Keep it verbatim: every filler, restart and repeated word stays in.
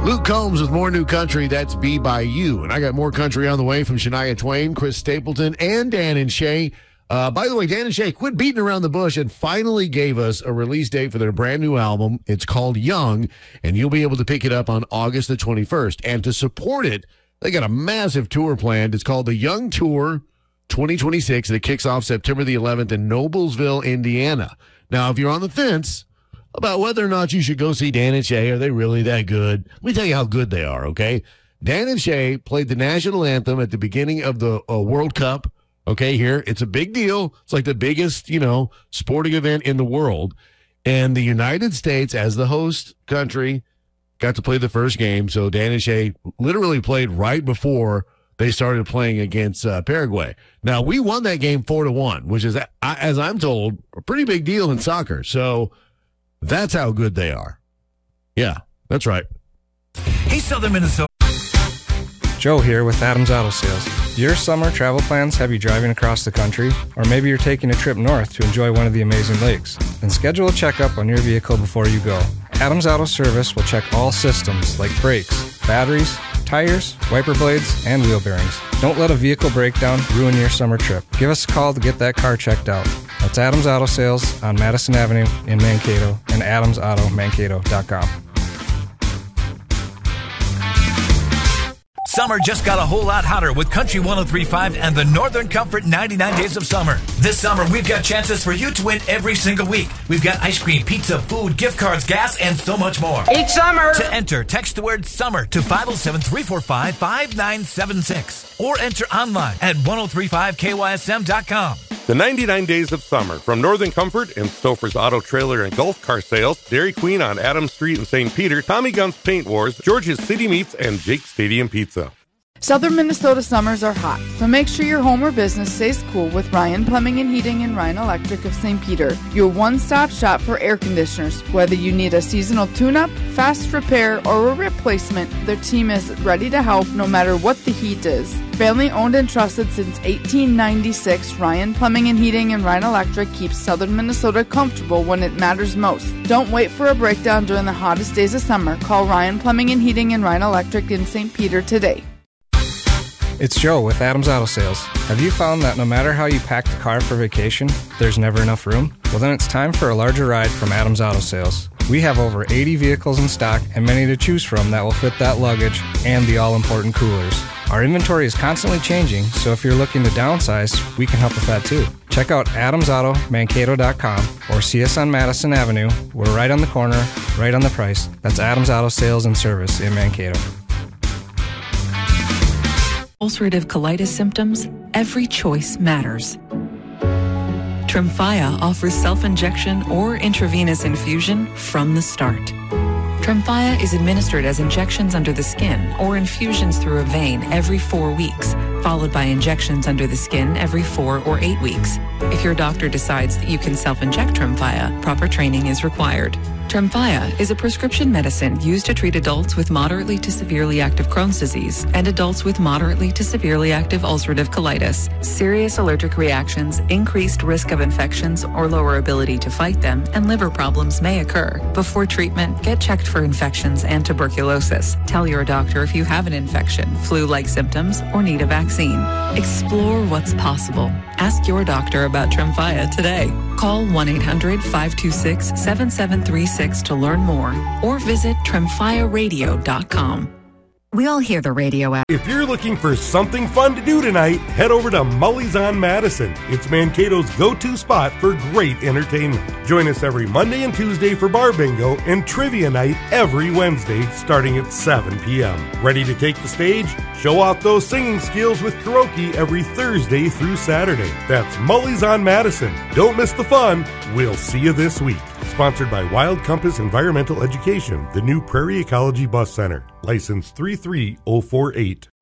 Luke Combs with more new country. That's Be By You. And I got more country on the way from Shania Twain, Chris Stapleton, and Dan and Shay. Uh, by the way, Dan and Shay quit beating around the bush and finally gave us a release date for their brand new album. It's called Young, and you'll be able to pick it up on August the twenty-first. And to support it, they got a massive tour planned. It's called the Young Tour twenty twenty-six, and it kicks off September the eleventh in Noblesville, Indiana. Now, if you're on the fence about whether or not you should go see Dan and Shay, are they really that good? Let me tell you how good they are, okay? Dan and Shay played the national anthem at the beginning of the uh, World Cup. Okay, here, it's a big deal. It's like the biggest, you know, sporting event in the world. And the United States, as the host country, got to play the first game. So Dan and Shay literally played right before they started playing against uh, Paraguay. Now, we won that game four to one, which is, as I'm told, a pretty big deal in soccer. So that's how good they are. Yeah, that's right. Hey, Southern Minnesota. Joe here with Adams Auto Sales. Do your summer travel plans have you driving across the country? Or maybe you're taking a trip north to enjoy one of the amazing lakes? Then schedule a checkup on your vehicle before you go. Adams Auto Service will check all systems like brakes, batteries, tires, wiper blades, and wheel bearings. Don't let a vehicle breakdown ruin your summer trip. Give us a call to get that car checked out. That's Adams Auto Sales on Madison Avenue in Mankato and adams auto mankato dot com. Summer just got a whole lot hotter with Country one oh three point five and the Northern Comfort ninety-nine Days of Summer. This summer, we've got chances for you to win every single week. We've got ice cream, pizza, food, gift cards, gas, and so much more. Each summer! To enter, text the word SUMMER to five oh seven, three four five, five nine seven six or enter online at ten thirty-five K Y S M dot com. The ninety-nine Days of Summer from Northern Comfort and Stouffer's Auto Trailer and Golf Car Sales, Dairy Queen on Adams Street in Saint Peter, Tommy Gunn's Paint Wars, George's City Meats, and Jake's Stadium Pizza. Southern Minnesota summers are hot, so make sure your home or business stays cool with Ryan Plumbing and Heating and Ryan Electric of Saint Peter, your one-stop shop for air conditioners. Whether you need a seasonal tune-up, fast repair, or a replacement, their team is ready to help no matter what the heat is. Family owned and trusted since eighteen ninety-six, Ryan Plumbing and Heating and Ryan Electric keeps Southern Minnesota comfortable when it matters most. Don't wait for a breakdown during the hottest days of summer. Call Ryan Plumbing and Heating and Ryan Electric in Saint Peter today. It's Joe with Adams Auto Sales. Have you found that no matter how you pack the car for vacation, there's never enough room? Well, then it's time for a larger ride from Adams Auto Sales. We have over eighty vehicles in stock and many to choose from that will fit that luggage and the all-important coolers. Our inventory is constantly changing, so if you're looking to downsize, we can help with that too. Check out adams auto mankato dot com or see us on Madison Avenue. We're right on the corner, right on the price. That's Adams Auto Sales and Service in Mankato. Ulcerative colitis symptoms, every choice matters. Tremfya offers self-injection or intravenous infusion from the start. Tremfya is administered as injections under the skin or infusions through a vein every four weeks, followed by injections under the skin every four or eight weeks. If your doctor decides that you can self-inject Tremfya, proper training is required. Tremfya is a prescription medicine used to treat adults with moderately to severely active Crohn's disease and adults with moderately to severely active ulcerative colitis. Serious allergic reactions, increased risk of infections or lower ability to fight them, and liver problems may occur. Before treatment, get checked for infections and tuberculosis. Tell your doctor if you have an infection, flu-like symptoms, or need a vaccine. Explore what's possible. Ask your doctor about Tremfya today. Call one eight hundred, five two six, seven seven three six to learn more or visit tremfya radio dot com. We all hear the radio ad. If you're looking for something fun to do tonight, head over to Mully's on Madison. It's Mankato's go-to spot for great entertainment. Join us every Monday and Tuesday for bar bingo and trivia night every Wednesday starting at seven p.m. Ready to take the stage? Show off those singing skills with karaoke every Thursday through Saturday. That's Mully's on Madison. Don't miss the fun. We'll see you this week. Sponsored by Wild Compass Environmental Education, the new Prairie Ecology Bus Center. License three three oh four eight.